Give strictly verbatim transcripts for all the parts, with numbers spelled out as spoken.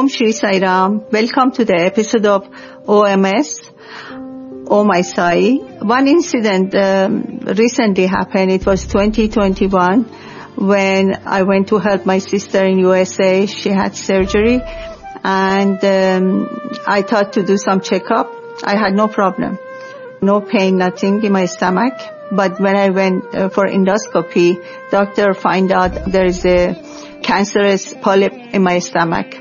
Om Shri Sai Ram. Welcome to the episode of O M S, Oh My Sai. One incident um, recently happened. It was twenty twenty-one when I went to help my sister in U S A. She had surgery and um, I thought to do some checkup. I had no problem. No pain, nothing in my stomach. But when I went uh, for endoscopy, doctor find out there is a cancerous polyp in my stomach.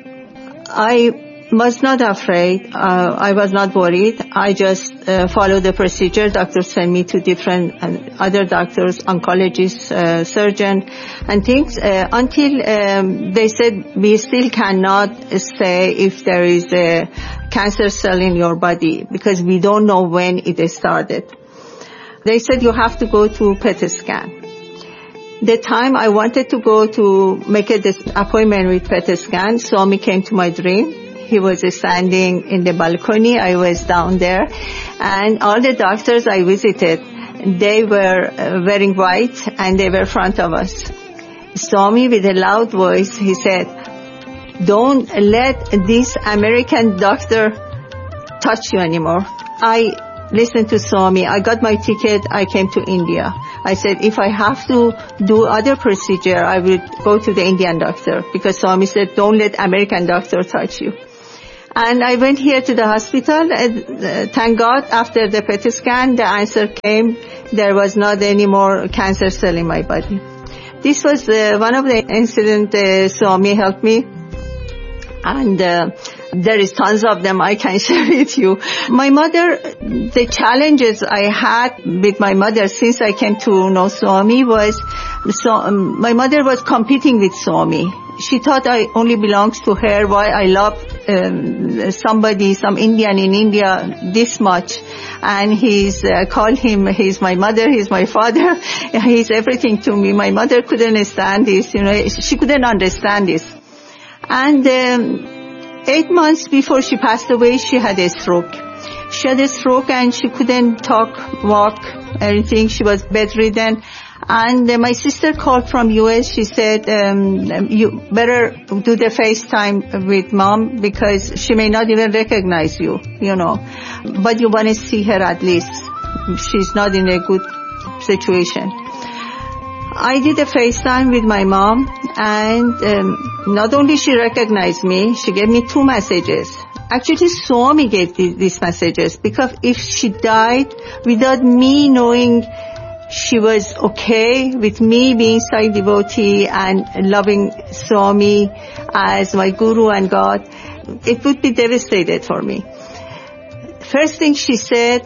I was not afraid. Uh, I was not worried. I just uh, followed the procedure. Doctor sent me to different uh, other doctors, oncologists, uh, surgeon, and things uh, until um, they said we still cannot say if there is a cancer cell in your body because we don't know when it started. They said you have to go to P E T scan. The time I wanted to go to make a this appointment with P E T scan, Swami came to my dream. He was standing in the balcony. I was down there. And all the doctors I visited, they were uh, wearing white and they were in front of us. Swami, with a loud voice, he said, don't let this American doctor touch you anymore. I listened to Swami. I got my ticket. I came to India. I said, if I have to do other procedure, I will go to the Indian doctor because Swami said, don't let American doctor touch you. And I went here to the hospital. And, uh, thank God, after the P E T scan, the answer came. There was not any more cancer cell in my body. This was uh, one of the incidents uh, Swami helped me. And uh, there is tons of them I can share with you. My mother, the challenges I had with my mother since I came to know Swami was, so, um, my mother was competing with Swami. She thought I only belongs to her, why I love um, somebody, some Indian in India this much. And he's, uh, call him, he's my mother, he's my father, he's everything to me. My mother couldn't stand this, you know, she couldn't understand this. And um, eight months before she passed away, she had a stroke. She had a stroke and she couldn't talk, walk, anything. She was bedridden. And uh, my sister called from U S. She said, um, you better do the FaceTime with mom because she may not even recognize you, you know. But you want to see her at least. She's not in a good situation. I did a FaceTime with my mom and um, not only she recognized me, she gave me two messages. Actually, Swami gave these messages because if she died without me knowing she was okay with me being Sai devotee and loving Swami as my guru and God, it would be devastated for me. First thing she said,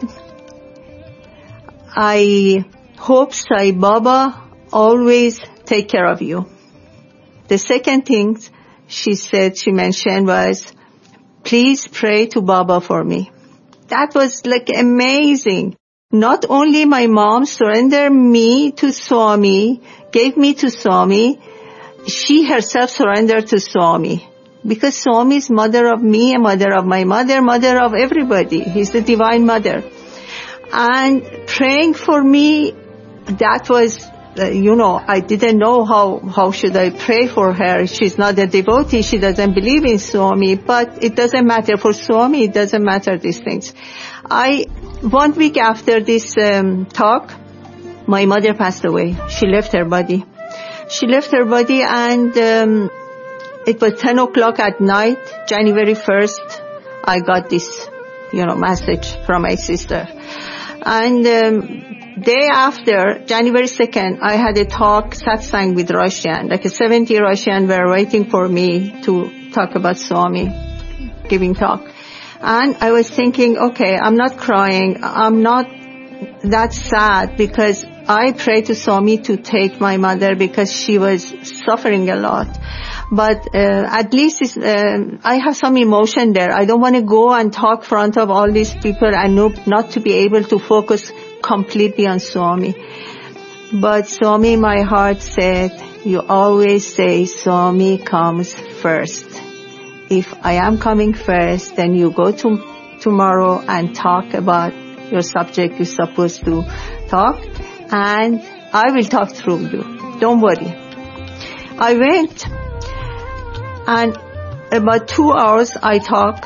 I hope Sai Baba always take care of you. The second thing she said, she mentioned was, please pray to Baba for me. That was like amazing. Not only my mom surrendered me to Swami, gave me to Swami, she herself surrendered to Swami. Because Swami is mother of me, a mother of my mother, mother of everybody. He's the divine mother. And praying for me, that was, uh, you know, I didn't know how, how should I pray for her. She's not a devotee. She doesn't believe in Swami. But it doesn't matter. For Swami, it doesn't matter these things. I, one week after this um, talk, my mother passed away. She left her body. She left her body and um, it was ten o'clock at night, January first, I got this, you know, message from my sister. And um, day after, January second, I had a talk, satsang with Russian, like a seventy Russian were waiting for me to talk about Swami, giving talk. And I was thinking, okay, I'm not crying, I'm not that sad because I prayed to Swami to take my mother because she was suffering a lot. But uh, at least it's, uh, I have some emotion there. I don't want to go and talk in front of all these people and no, not to be able to focus completely on Swami. But Swami, my heart said, you always say Swami comes first. If I am coming first, then you go to tomorrow and talk about your subject you're supposed to talk, and I will talk through you. Don't worry. I went, and about two hours I talk.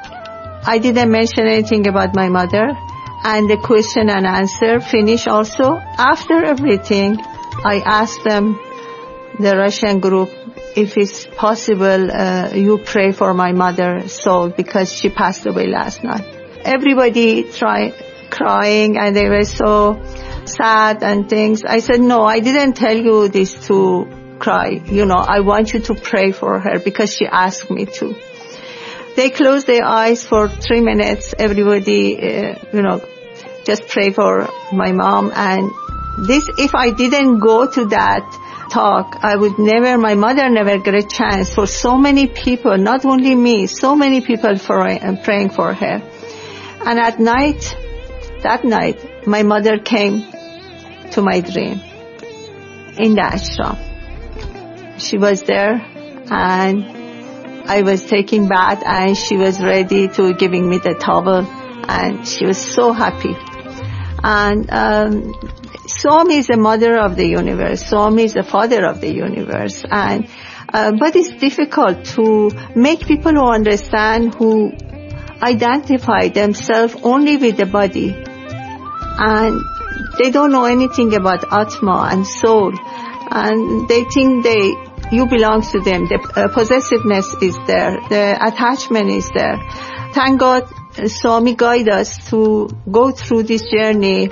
I didn't mention anything about my mother. And the question and answer finish also. After everything, I asked them, the Russian group, if it's possible, uh, you pray for my mother's soul because she passed away last night. Everybody tried crying and they were so sad and things. I said, no, I didn't tell you this to cry. You know, I want you to pray for her because she asked me to. They closed their eyes for three minutes. Everybody, uh, you know, just pray for my mom. And this, if I didn't go to that talk, I would never, my mother never get a chance for so many people, not only me, so many people for uh, praying for her. And at night, that night, my mother came to my dream in the ashram. She was there and I was taking bath and she was ready to giving me the towel and she was so happy. And um, Swami is the mother of the universe. Swami is the father of the universe. And uh, but it's difficult to make people who understand, who identify themselves only with the body, and they don't know anything about Atma and soul, and they think they you belong to them. The uh, possessiveness is there. The attachment is there. Thank God Swami guide us to go through this journey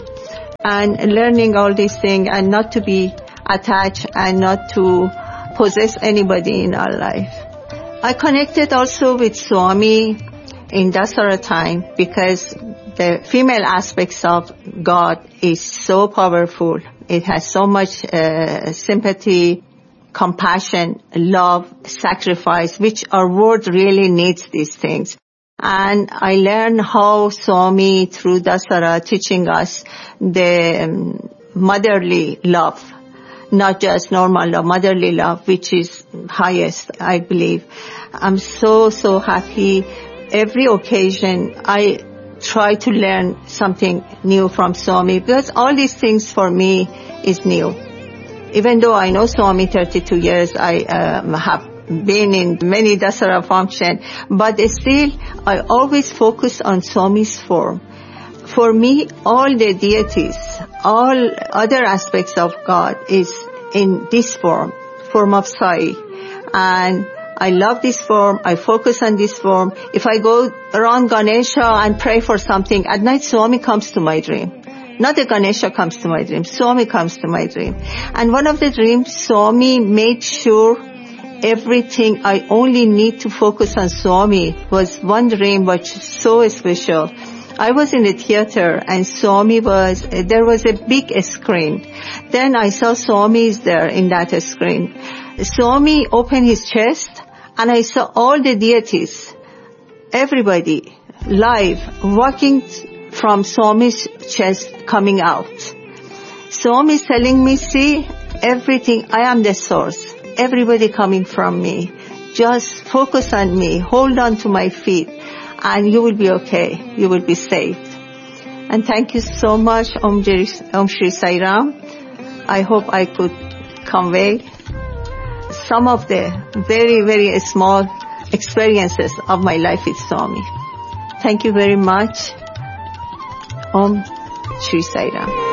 and learning all these things and not to be attached and not to possess anybody in our life. I connected also with Swami in Dasara time because the female aspects of God is so powerful. It has so much uh, sympathy, compassion, love, sacrifice, which our world really needs these things. And I learned how Swami, through Dasara, teaching us the um, motherly love, not just normal love, motherly love, which is highest, I believe. I'm so, so happy. Every occasion, I try to learn something new from Swami because all these things for me is new. Even though I know Swami thirty-two years, I um, have been in many Dasara functions, but still I always focus on Swami's form. For me, all the deities, all other aspects of God is in this form, form of Sai. And I love this form. I focus on this form. If I go around Ganesha and pray for something, at night Swami comes to my dream. Not the Ganesha comes to my dream. Swami comes to my dream. And one of the dreams, Swami made sure everything I only need to focus on Swami was one dream which is so special. I was in the theater and Swami was, there was a big screen. Then I saw Swami is there in that screen. Swami opened his chest and I saw all the deities, everybody live walking from Swami's chest coming out. Swami is telling me, see, everything, I am the source. Everybody coming from me. Just focus on me. Hold on to my feet and you will be okay. You will be saved. And thank you so much, Om, Jiri, Om Shri Sai Ram. I hope I could convey some of the very, very small experiences of my life with Swami. Thank you very much. Om Shri Sai Ram.